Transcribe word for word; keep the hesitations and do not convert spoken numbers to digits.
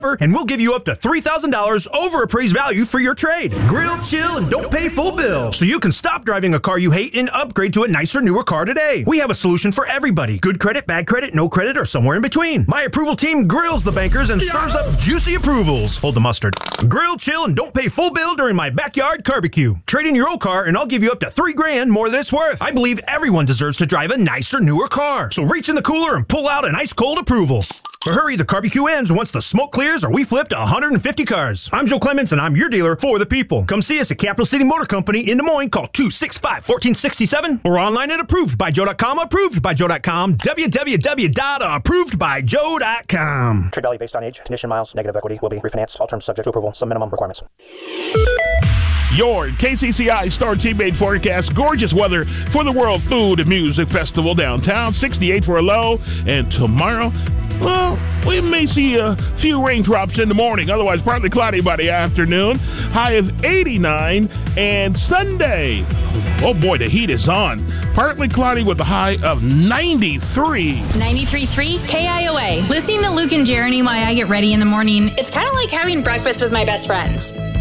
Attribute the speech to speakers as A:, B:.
A: and we'll give you up to three thousand dollars over appraised value for your trade. Grill, chill, and don't pay full bill, so you can stop driving a car you hate and upgrade to a nicer, newer car today. We have a solution for everybody. Good credit, bad credit, no credit, or somewhere in between. My approval team grills the bankers and serves up juicy approvals. Hold the mustard. Grill, chill, and don't pay full bill during my backyard barbecue. Trade in your old car and I'll give you up to three grand more than it's worth. I believe everyone deserves to drive a nicer, newer car. So reach in the cooler and pull out an ice cold approval. But hurry, the barbecue ends once the smoke clears or we flip to one hundred fifty cars. I'm Joe Clements and I'm your dealer for the people. Come see us at Capital City Motor Company in Des Moines. Call two six five, one four six seven or online at approved by joe dot com. approved by joe dot com. w w w dot approved by joe dot com.
B: Trade value based on age, condition, miles, negative equity will be refinanced. All terms subject to approval. Some minimum requirements.
C: Your K C C I Star Teammate forecast. Gorgeous weather for the World Food and Music Festival downtown. sixty-eight for a low. And tomorrow, well, we may see a few raindrops in the morning. Otherwise, partly cloudy by the afternoon. High of eighty-nine. And Sunday, oh boy, the heat is on. Partly cloudy with a high of ninety-three.
D: ninety-three point three K I O A. Listening to Luke and Jeremy while I get ready in the morning, it's kind of like having breakfast with my best friends.